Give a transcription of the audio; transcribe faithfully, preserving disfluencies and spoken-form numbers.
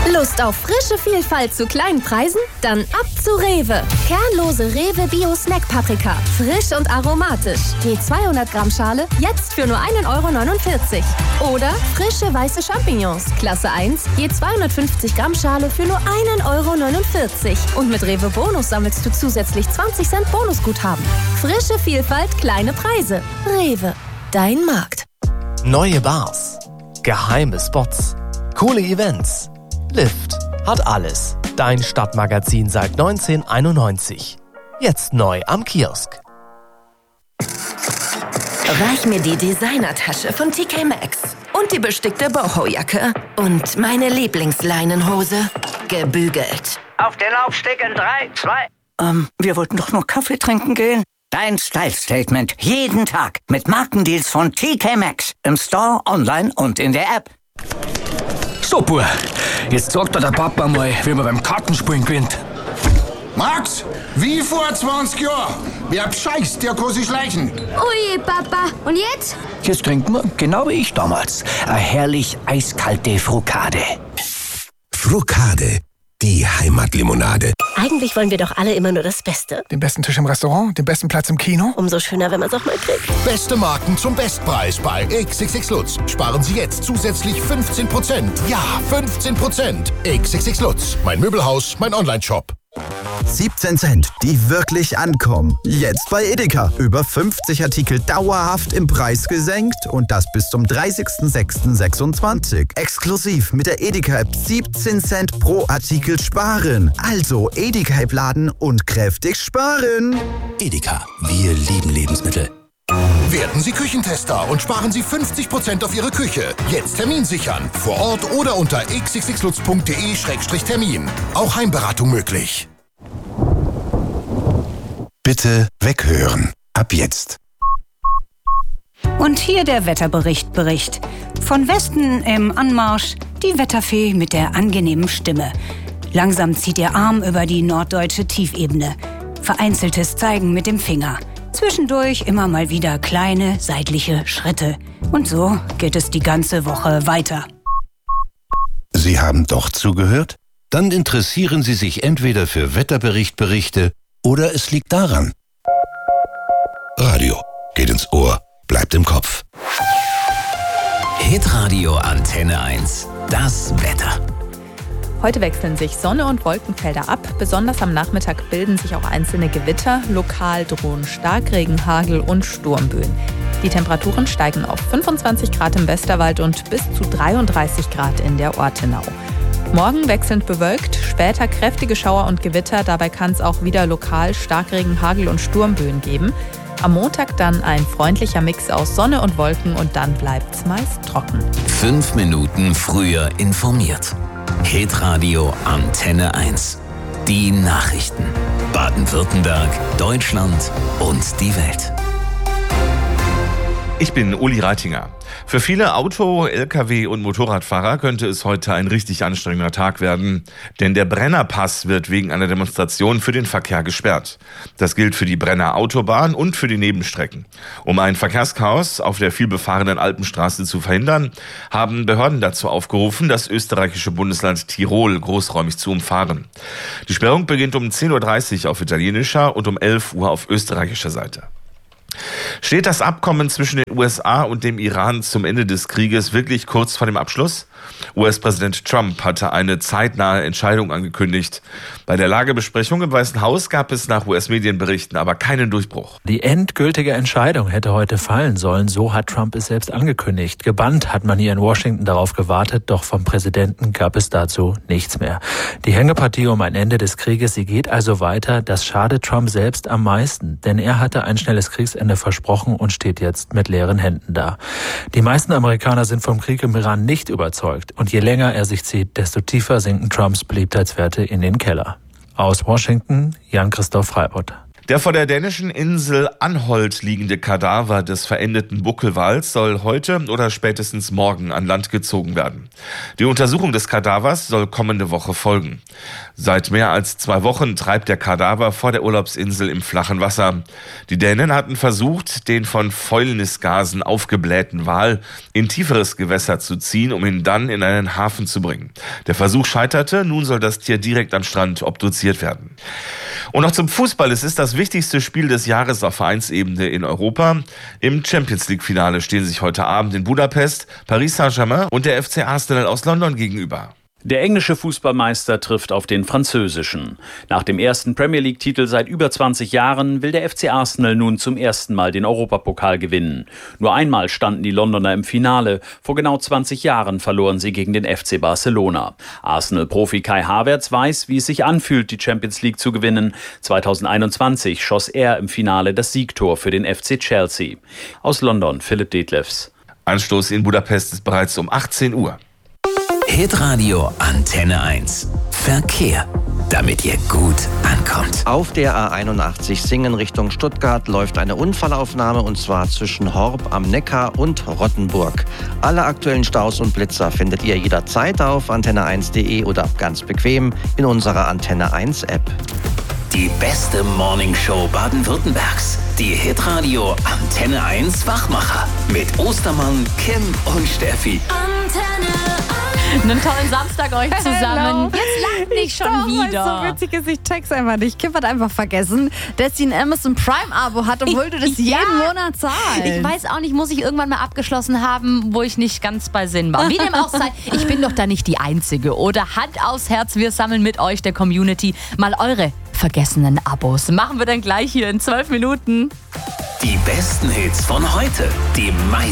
Lust auf frische Vielfalt zu kleinen Preisen? Dann ab zu Rewe. Kernlose Rewe Bio Snack Paprika. Frisch und aromatisch. Je zweihundert Gramm Schale jetzt für nur ein Euro neunundvierzig. Oder frische weiße Champignons. Klasse eins. Je zweihundertfünfzig Gramm Schale für nur ein Euro neunundvierzig. Und mit Rewe Bonus sammelst du zusätzlich zwanzig Cent Bonusguthaben. Frische Vielfalt, kleine Preise. Rewe. Dein Markt. Neue Bars. Geheime Spots. Coole Events. Lift hat alles. Dein Stadtmagazin seit neunzehnhunderteinundneunzig. Jetzt neu am Kiosk. Reich mir die Designertasche von T K Maxx. Und die bestickte Boho-Jacke. Und meine Lieblingsleinenhose. Gebügelt. Auf den Laufsteg in drei, zwei... Ähm, wir wollten doch nur Kaffee trinken gehen. Dein Style-Statement. Jeden Tag. Mit Markendeals von T K Maxx. Im Store, online und in der App. So, Bub, jetzt sagt dir der Papa mal, wie man beim Kartenspielen gewinnt. Max, wie vor zwanzig Jahren. Wer bescheißt, der kann sich schleichen. Ui, Papa. Und jetzt? Jetzt trinken wir, genau wie ich damals, eine herrlich eiskalte Frukade. Frukade, die Heimatlimonade. Eigentlich wollen wir doch alle immer nur das Beste. Den besten Tisch im Restaurant, den besten Platz im Kino. Umso schöner, wenn man es auch mal kriegt. Beste Marken zum Bestpreis bei X X X Lutz. Sparen Sie jetzt zusätzlich fünfzehn Prozent. Ja, fünfzehn Prozent. X X X Lutz, mein Möbelhaus, mein Online-Shop. siebzehn Cent, die wirklich ankommen. Jetzt bei Edeka. Über fünfzig Artikel dauerhaft im Preis gesenkt und das bis zum dreißigsten sechsten sechsundzwanzig. Exklusiv mit der Edeka-App siebzehn Cent pro Artikel sparen. Also Edeka-App laden und kräftig sparen. Edeka, wir lieben Lebensmittel. Werden Sie Küchentester und sparen Sie fünfzig Prozent auf Ihre Küche. Jetzt Termin sichern. Vor Ort oder unter x x x lutz punkt d e Schrägstrich Termin. Auch Heimberatung möglich. Bitte weghören. Ab jetzt. Und hier der Wetterbericht Bericht. Von Westen im Anmarsch die Wetterfee mit der angenehmen Stimme. Langsam zieht ihr Arm über die norddeutsche Tiefebene. Vereinzeltes Zeigen mit dem Finger. Zwischendurch immer mal wieder kleine seitliche Schritte. Und so geht es die ganze Woche weiter. Sie haben doch zugehört? Dann interessieren Sie sich entweder für Wetterberichtberichte oder es liegt daran. Radio geht ins Ohr, bleibt im Kopf. Hitradio Antenne eins. Das Wetter. Heute wechseln sich Sonne und Wolkenfelder ab. Besonders am Nachmittag bilden sich auch einzelne Gewitter. Lokal drohen Starkregen, Hagel und Sturmböen. Die Temperaturen steigen auf fünfundzwanzig Grad im Westerwald und bis zu dreiunddreißig Grad in der Ortenau. Morgen wechselnd bewölkt, später kräftige Schauer und Gewitter. Dabei kann es auch wieder lokal Starkregen, Hagel und Sturmböen geben. Am Montag dann ein freundlicher Mix aus Sonne und Wolken und dann bleibt's meist trocken. Fünf Minuten früher informiert. Hitradio Antenne eins. Die Nachrichten. Baden-Württemberg, Deutschland und die Welt. Ich bin Uli Reitinger. Für viele Auto-, L K W- und Motorradfahrer könnte es heute ein richtig anstrengender Tag werden. Denn der Brennerpass wird wegen einer Demonstration für den Verkehr gesperrt. Das gilt für die Brenner Autobahn und für die Nebenstrecken. Um ein Verkehrschaos auf der vielbefahrenen Alpenstraße zu verhindern, haben Behörden dazu aufgerufen, das österreichische Bundesland Tirol großräumig zu umfahren. Die Sperrung beginnt um zehn Uhr dreißig auf italienischer und um elf Uhr auf österreichischer Seite. Steht das Abkommen zwischen den U S A und dem Iran zum Ende des Krieges wirklich kurz vor dem Abschluss? U S-Präsident Trump hatte eine zeitnahe Entscheidung angekündigt. Bei der Lagebesprechung im Weißen Haus gab es nach U S-Medienberichten aber keinen Durchbruch. Die endgültige Entscheidung hätte heute fallen sollen, so hat Trump es selbst angekündigt. Gebannt hat man hier in Washington darauf gewartet, doch vom Präsidenten gab es dazu nichts mehr. Die Hängepartie um ein Ende des Krieges, sie geht also weiter. Das schadet Trump selbst am meisten, denn er hatte ein schnelles Kriegsende versprochen und steht jetzt mit leeren Händen da. Die meisten Amerikaner sind vom Krieg im Iran nicht überzeugt. Und je länger er sich zieht, desto tiefer sinken Trumps Beliebtheitswerte in den Keller. Aus Washington, Jan-Christoph Freibott. Der vor der dänischen Insel Anholt liegende Kadaver des verendeten Buckelwals soll heute oder spätestens morgen an Land gezogen werden. Die Untersuchung des Kadavers soll kommende Woche folgen. Seit mehr als zwei Wochen treibt der Kadaver vor der Urlaubsinsel im flachen Wasser. Die Dänen hatten versucht, den von Fäulnisgasen aufgeblähten Wal in tieferes Gewässer zu ziehen, um ihn dann in einen Hafen zu bringen. Der Versuch scheiterte, nun soll das Tier direkt am Strand obduziert werden. Und noch zum Fußball. Es ist das wichtigste Spiel des Jahres auf Vereinsebene in Europa. Im Champions-League-Finale stehen sich heute Abend in Budapest Paris Saint-Germain und der F C Arsenal aus London gegenüber. Der englische Fußballmeister trifft auf den französischen. Nach dem ersten Premier League-Titel seit über zwanzig Jahren will der F C Arsenal nun zum ersten Mal den Europapokal gewinnen. Nur einmal standen die Londoner im Finale. Vor genau zwanzig Jahren verloren sie gegen den F C Barcelona. Arsenal-Profi Kai Havertz weiß, wie es sich anfühlt, die Champions League zu gewinnen. zweitausendeinundzwanzig schoss er im Finale das Siegtor für den F C Chelsea. Aus London, Philipp Detlefs. Anstoß in Budapest ist bereits um achtzehn Uhr. Hitradio Antenne eins. Verkehr, damit ihr gut ankommt. Auf der A einundachtzig Singen Richtung Stuttgart läuft eine Unfallaufnahme und zwar zwischen Horb am Neckar und Rottenburg. Alle aktuellen Staus und Blitzer findet ihr jederzeit auf antenne eins punkt de oder ganz bequem in unserer Antenne eins App. Die beste Morningshow Baden-Württembergs. Die Hitradio Antenne eins Wachmacher. Mit Ostermann, Kim und Steffi. Antenne Einen tollen Samstag euch zusammen. Jetzt lacht nicht schon Doch, wieder. So witzig ist, ich check's einfach nicht. Kim hat einfach vergessen, dass sie ein Amazon Prime-Abo hat, obwohl du das ja. jeden Monat zahlst. Ich weiß auch nicht, muss ich irgendwann mal abgeschlossen haben, wo ich nicht ganz bei Sinn war. Wie dem auch sei, ich bin doch da nicht die Einzige. Oder Hand aufs Herz, wir sammeln mit euch, der Community, mal eure vergessenen Abos. Machen wir dann gleich hier in zwölf Minuten. Die besten Hits von heute. Die meisten